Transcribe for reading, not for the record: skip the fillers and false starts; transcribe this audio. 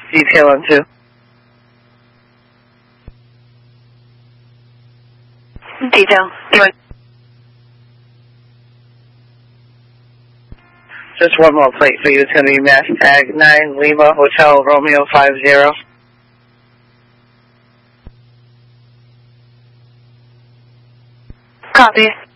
Detail on 2. Detail. Just one more plate for you. It's going to be Mass Tag 9 Lima Hotel Romeo 50. Copy.